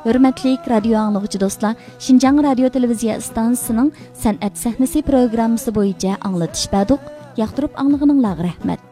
Hürmetlik radio anlıqçı dostlar, Şinjan Radio Televiziya stansiyasının San'at sahnesi programmasi bo'yicha anglatış berdik. Yaqtirib anlığınızga rahmat.